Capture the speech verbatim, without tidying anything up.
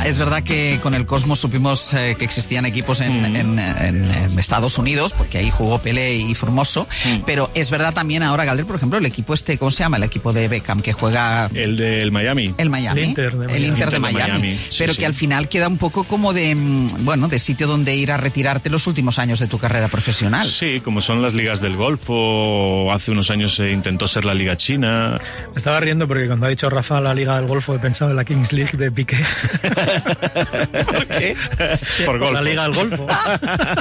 Es verdad que con el Cosmos supimos eh, que existían equipos en, mm. en, en, en Estados Unidos, porque ahí jugó Pelé y Formoso, mm. pero es verdad también ahora, Galder, por ejemplo, el equipo este, ¿cómo se llama? El equipo de Beckham, que juega... El del Miami. El Miami. El Inter de Miami. El Inter de Miami. Inter de Miami. Sí, pero sí. que al final queda un poco como de, bueno, de sitio donde ir a retirarte los últimos años de tu carrera profesional. Sí, como son las ligas del Golfo, hace unos años se intentó ser la Liga China. Me estaba riendo porque cuando ha dicho Rafa la Liga del Golfo he pensado en la Kings League de Piqué. ¿Por qué? Por, Por la Liga del Golfo.